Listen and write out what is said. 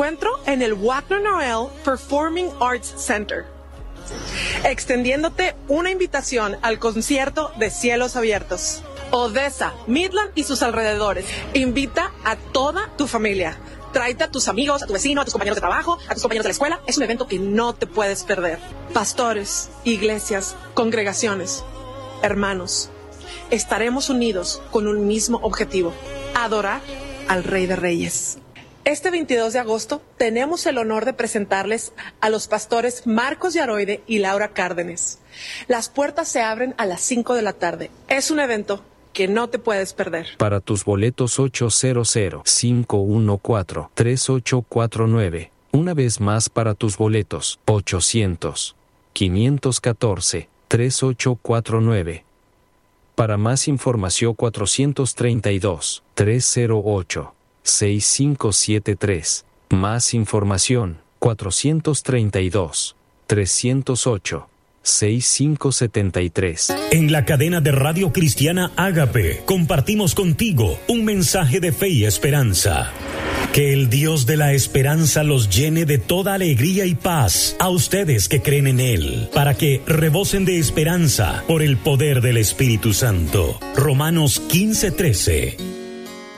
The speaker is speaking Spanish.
encuentro en el Wagner Noel Performing Arts Center, extendiéndote una invitación al concierto de Cielos Abiertos. Odessa, Midland y sus alrededores. Invita a toda tu familia. Tráete a tus amigos, a tu vecino, a tus compañeros de trabajo, a tus compañeros de la escuela. Es un evento que no te puedes perder. Pastores, iglesias, congregaciones, hermanos, estaremos unidos con un mismo objetivo: adorar al Rey de Reyes. Este 22 de agosto tenemos el honor de presentarles a los pastores Marcos Yaroide y Laura Cárdenes. Las puertas se abren a las 5 de la tarde. Es un evento que no te puedes perder. Para tus boletos 800-514-3849. Una vez más para tus boletos 800-514-3849. Para más información 432-308-6573. Más información 432-308-6573. En la cadena de Radio Cristiana Ágape compartimos contigo un mensaje de fe y esperanza. Que el Dios de la esperanza los llene de toda alegría y paz a ustedes que creen en Él, para que rebosen de esperanza por el poder del Espíritu Santo. Romanos 15:13.